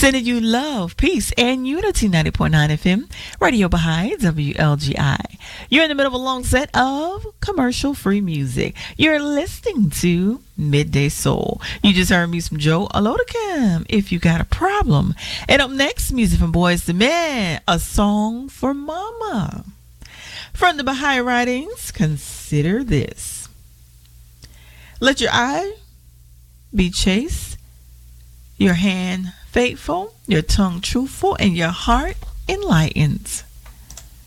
Sending you love, peace, and unity. 90.9 FM, Radio Baha'i, WLGI. You're in the middle of a long set of commercial-free music. You're listening to Midday Soul. You just heard me some Joe Alodicam, If You Got a Problem. And up next, music from Boys II Men, A Song for Mama. From the Baha'i writings, consider this. Let your eye be chaste, your hand faithful, your tongue truthful, and your heart enlightened.